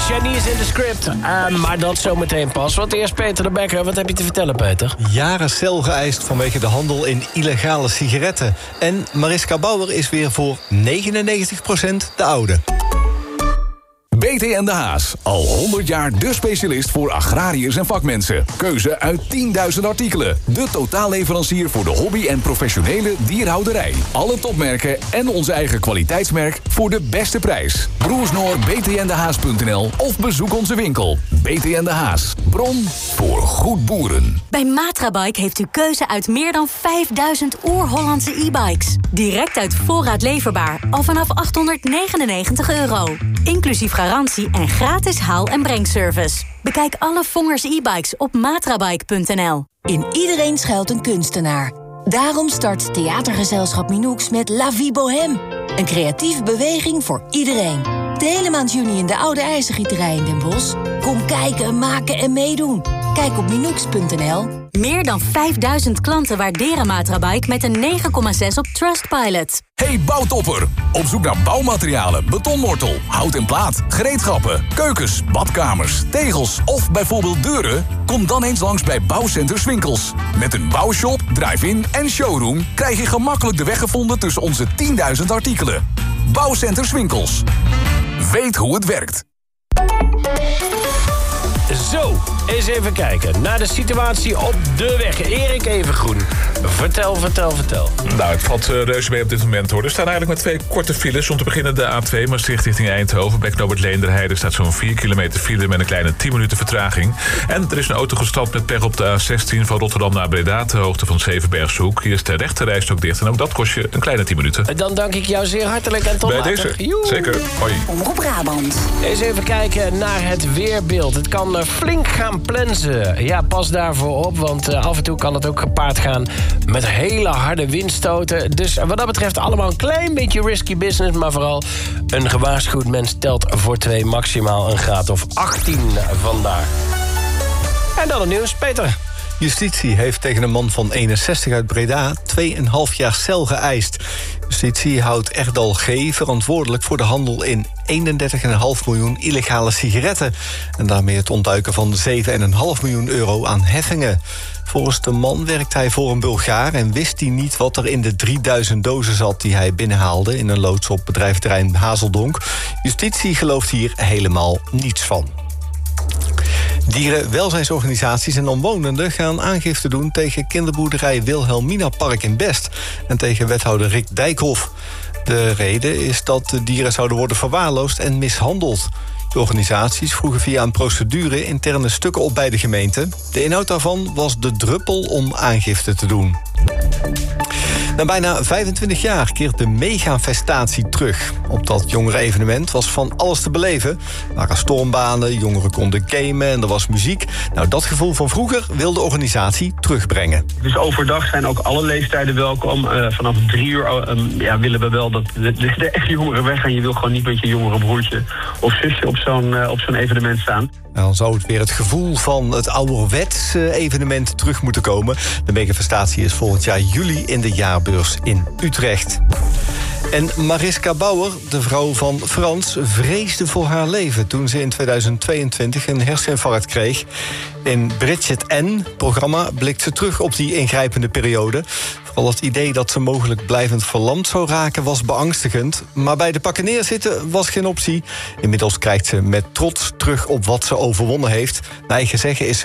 Chinese in de script. Maar dat zometeen pas. Want eerst Peter de Bekker. Wat heb je te vertellen, Peter? Jaren cel geëist vanwege de handel in illegale sigaretten. En Mariska Bauer is weer voor 99% de oude. BT De Haas. Al 100 jaar de specialist voor agrariërs en vakmensen. Keuze uit 10.000 artikelen. De totaalleverancier voor de hobby- en professionele dierhouderij. Alle topmerken en onze eigen kwaliteitsmerk voor de beste prijs. Broersnoor btndehaas.nl of bezoek onze winkel. BT De Haas. Bron voor goed boeren. Bij Matrabike heeft u keuze uit meer dan 5000 oer-Hollandse e-bikes. Direct uit voorraad leverbaar. Al vanaf €899. Inclusief garantie en gratis haal- en brengservice. Bekijk alle Vongers e-bikes op matrabike.nl. In iedereen schuilt een kunstenaar. Daarom start theatergezelschap Minoux met La Vie Bohème. Een creatieve beweging voor iedereen. De hele maand juni in de Oude IJzergieterij in Den Bosch. Kom kijken, maken en meedoen. Kijk op minoux.nl. Meer dan 5000 klanten waarderen Matrabike met een 9,6 op Trustpilot. Hey bouwtopper! Op zoek naar bouwmaterialen, betonmortel, hout en plaat, gereedschappen, keukens, badkamers, tegels of bijvoorbeeld deuren? Kom dan eens langs bij Bouwcenter Swinkels. Met een bouwshop, drive-in en showroom krijg je gemakkelijk de weg gevonden tussen onze 10.000 artikelen. Bouwcenter Swinkels. Weet hoe het werkt. Zo, eens even kijken naar de situatie op de weg. Erik Evengroen, vertel. Nou, het valt reuze mee op dit moment, hoor. Er staan eigenlijk maar 2 korte files. Om te beginnen de A2 Maastricht richting Eindhoven. Bij knooppunt Leenderheide staat zo'n 4 kilometer file met een kleine 10 minuten vertraging. En er is een auto gestrand met pech op de A16 van Rotterdam naar Breda, ter hoogte van Zevenbergshoek. Hier is de rechterrijstok dicht en ook dat kost je een kleine 10 minuten. Dan dank ik jou zeer hartelijk en tot bij later. deze, Joe. zeker. Hoi. Omroep Brabant. Eens even kijken naar het weerbeeld. Het kan flink gaan plensen. Ja, pas daarvoor op, want af en toe kan het ook gepaard gaan met hele harde windstoten. Dus wat dat betreft allemaal een klein beetje risky business, maar vooral een gewaarschuwd mens telt voor 2, maximaal een graad of 18 vandaar. En dan het nieuws, Peter. Justitie heeft tegen een man van 61 uit Breda 2,5 jaar cel geëist. Justitie houdt Erdal G. verantwoordelijk voor de handel in 31,5 miljoen illegale sigaretten. En daarmee het ontduiken van 7,5 miljoen euro aan heffingen. Volgens de man werkt hij voor een Bulgaar en wist hij niet wat er in de 3000 dozen zat die hij binnenhaalde in een loods op bedrijventerrein Hazeldonk. Justitie gelooft hier helemaal niets van. Dierenwelzijnsorganisaties en omwonenden gaan aangifte doen tegen kinderboerderij Wilhelmina Park in Best en tegen wethouder Rick Dijkhoff. De reden is dat de dieren zouden worden verwaarloosd en mishandeld. De organisaties vroegen via een procedure interne stukken op bij de gemeente. De inhoud daarvan was de druppel om aangifte te doen. Na bijna 25 jaar keert de megafestatie terug. Op dat jongerenevenement was van alles te beleven. Er waren stormbanen, jongeren konden gamen en er was muziek. Nou, dat gevoel van vroeger wil de organisatie terugbrengen. Dus overdag zijn ook alle leeftijden welkom. Vanaf 3 uur willen we wel dat de echte jongeren weggaan. Je wil gewoon niet met je jongere broertje of zusje op zo'n evenement staan. Dan zou het weer het gevoel van het ouderwets evenement terug moeten komen. De megafestatie is volgend jaar juli in de jaarbeurs in Utrecht. En Mariska Bauer, de vrouw van Frans, vreesde voor haar leven toen ze in 2022 een herseninfarct kreeg. In Bridget N. programma blikt ze terug op die ingrijpende periode. Vooral het idee dat ze mogelijk blijvend verlamd zou raken was beangstigend. Maar bij de pakken neerzitten was geen optie. Inmiddels kijkt ze met trots terug op wat ze overwonnen heeft. Naar eigen zeggen is ze